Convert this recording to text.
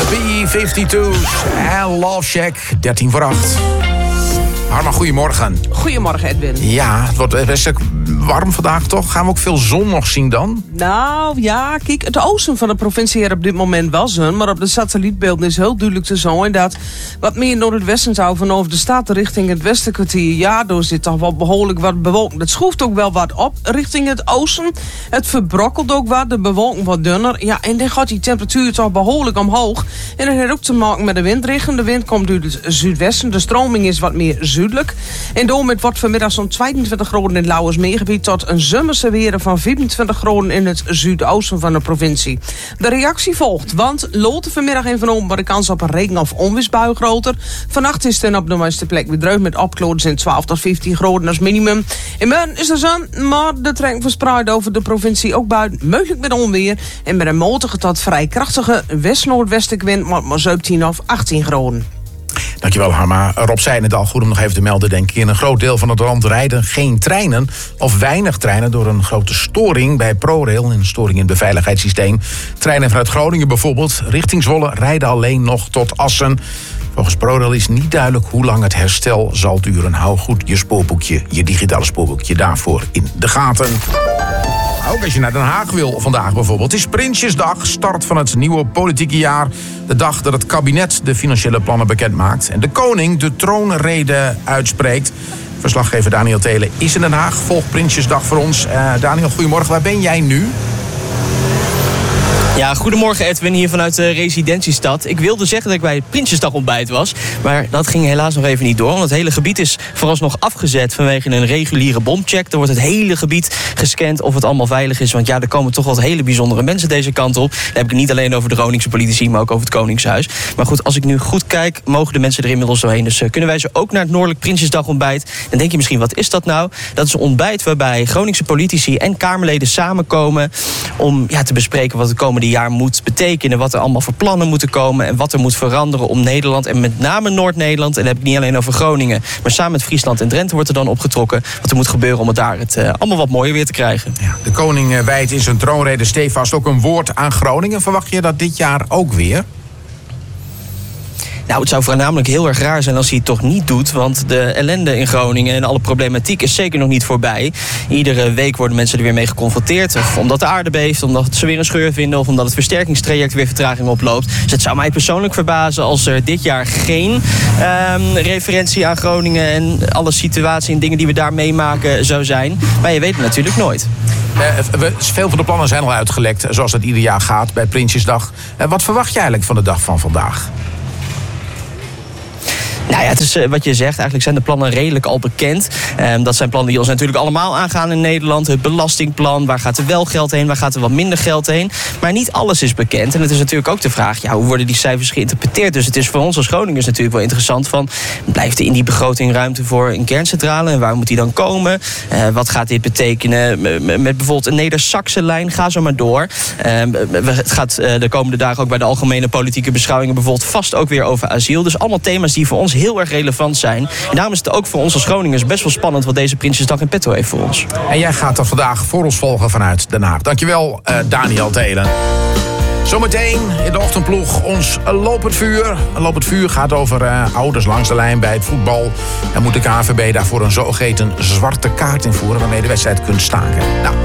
B-52's en Love Shack, 13 voor 8. Harma, goedemorgen. Goedemorgen, Edwin. Ja, het wordt best warm vandaag, toch? Gaan we ook veel zon nog zien dan? Nou, ja, kijk, het oosten van de provincie heeft op dit moment wel zon, maar op de satellietbeelden is heel duidelijk te zien dat wat meer naar het westen zou vanaf de stad richting het westenkwartier. Ja, daar zit toch wel behoorlijk wat bewolking. Het schroeft ook wel wat op richting het oosten. Het verbrokkelt ook wat, de bewolking wat dunner. Ja, en dan gaat die temperatuur toch behoorlijk omhoog. En dat heeft ook te maken met de windrichting. De wind komt uit het zuidwesten. De stroming is wat meer zuidelijk. En door met wordt vanmiddag zo'n 22 graden in het Lauwersmeergebied tot een zomerse weer van 24 graden in het zuidoosten van de provincie. De reactie volgt, want Loten vanmiddag en vanavond wordt de kans op een regen- of onweersbui groter. Vannacht is het op de meeste plek weer droog met opklaringen in 12 tot 15 graden als minimum. In morgen is er zon, maar de trekt verspreid over de provincie ook buiten, mogelijk met onweer. En met een matige tot vrij krachtige west-noordwestelijke wind, maar 17 of 18 graden. Dankjewel, Harma. Rob zei het al, goed om nog even te melden, denk ik. In een groot deel van het land rijden geen treinen of weinig treinen door een grote storing bij ProRail. Een storing in het beveiligheidssysteem. Treinen vanuit Groningen bijvoorbeeld richting Zwolle rijden alleen nog tot Assen. Volgens ProRail is niet duidelijk hoe lang het herstel zal duren. Hou goed je spoorboekje, je digitale spoorboekje daarvoor in de gaten. Ook als je naar Den Haag wil vandaag bijvoorbeeld. Het is Prinsjesdag, start van het nieuwe politieke jaar. De dag dat het kabinet de financiële plannen bekend maakt. En de koning de troonrede uitspreekt. Verslaggever Daniel Telen is in Den Haag. Volgt Prinsjesdag voor ons. Daniel, goedemorgen. Waar ben jij nu? Ja, goedemorgen Edwin, hier vanuit de residentiestad. Ik wilde zeggen dat ik bij het Prinsjesdagontbijt was, maar dat ging helaas nog even niet door. Want het hele gebied is vooralsnog afgezet vanwege een reguliere bomcheck. Er wordt het hele gebied gescand of het allemaal veilig is. Want ja, er komen toch wat hele bijzondere mensen deze kant op. Dan heb ik het niet alleen over de Groningse politici, maar ook over het Koningshuis. Maar goed, als ik nu goed kijk, mogen de mensen er inmiddels doorheen. Dus kunnen wij ze ook naar het Noordelijk Prinsjesdagontbijt. Dan denk je misschien, wat is dat nou? Dat is een ontbijt waarbij Groningse politici en Kamerleden samenkomen om te bespreken wat het komende jaar moet betekenen, wat er allemaal voor plannen moeten komen en wat er moet veranderen om Nederland en met name Noord-Nederland, en dan heb ik niet alleen over Groningen, maar samen met Friesland en Drenthe wordt er dan opgetrokken wat er moet gebeuren om het daar allemaal wat mooier weer te krijgen. Ja, de koning wijdt in zijn troonrede stevast ook een woord aan Groningen. Verwacht je dat dit jaar ook weer? Nou, het zou voornamelijk heel erg raar zijn als hij het toch niet doet. Want de ellende in Groningen en alle problematiek is zeker nog niet voorbij. Iedere week worden mensen er weer mee geconfronteerd. Of omdat de aarde beeft, omdat ze weer een scheur vinden, of omdat het versterkingstraject weer vertraging oploopt. Dus het zou mij persoonlijk verbazen als er dit jaar geen referentie aan Groningen en alle situaties en dingen die we daar meemaken zou zijn. Maar je weet het natuurlijk nooit. Veel van de plannen zijn al uitgelekt, zoals het ieder jaar gaat bij Prinsjesdag. Wat verwacht je eigenlijk van de dag van vandaag? Nou ja, het is wat je zegt. Eigenlijk zijn de plannen redelijk al bekend. Dat zijn plannen die ons natuurlijk allemaal aangaan in Nederland. Het belastingplan, waar gaat er wel geld heen, waar gaat er wat minder geld heen. Maar niet alles is bekend. En het is natuurlijk ook de vraag, hoe worden die cijfers geïnterpreteerd? Dus het is voor ons als Groningers natuurlijk wel interessant van, blijft er in die begroting ruimte voor een kerncentrale? En waar moet die dan komen? Wat gaat dit betekenen met bijvoorbeeld een Neder-Saxe-lijn? Ga zo maar door. Het gaat de komende dagen ook bij de algemene politieke beschouwingen bijvoorbeeld vast ook weer over asiel. Dus allemaal thema's die voor ons heel erg relevant zijn. En daarom is het ook voor ons als Groningers best wel spannend wat deze Prinsjesdag in petto heeft voor ons. En jij gaat dat vandaag voor ons volgen vanuit Den Haag. Dankjewel, Daniel Telen. Zometeen in de ochtendploeg ons lopend vuur. Lopend vuur gaat over ouders langs de lijn bij het voetbal. En moet de KNVB daarvoor een zogeheten zwarte kaart invoeren waarmee de wedstrijd kunt staken. Nou,